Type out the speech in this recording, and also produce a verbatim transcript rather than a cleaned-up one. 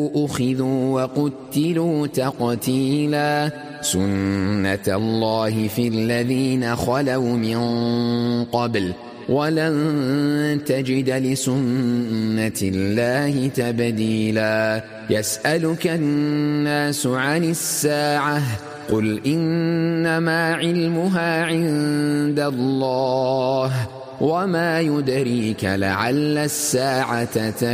أخذوا وقتلوا تقتيلا سنة الله في الذين خلوا من قبل ولن تجد لسنة الله تبديلا يسألك الناس عن الساعة قل إنما علمها عند الله وما يدريك لعل الساعة تكون